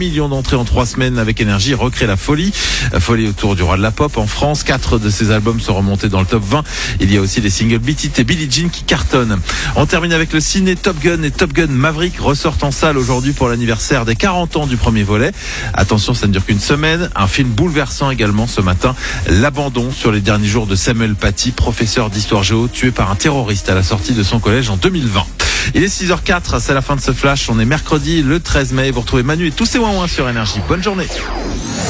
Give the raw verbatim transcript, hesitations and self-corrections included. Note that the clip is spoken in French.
millions d'entrées en trois semaines avec Énergie, recrée la folie. Folie autour du roi de la pop en France. Quatre de ses albums sont remontés dans le top vingt. Il y a aussi les singles Beat It et Billie Jean qui cartonnent. On termine avec le ciné. Top Gun et Top Gun Maverick ressortent en salle aujourd'hui pour l'anniversaire des quarante ans du premier volet. Attention, ça ne dure qu'une semaine. Un film bouleversant également ce matin. L'abandon sur les derniers jours de Samuel Paty, professeur d'histoire géo, tué par un terroriste à la sortie de son collège en deux mille vingt. Il est six heures quatre, c'est la fin de ce flash. On est mercredi le treize mai. Vous retrouvez Manu et tous ses ouin-ouin sur Énergie. Bonne journée.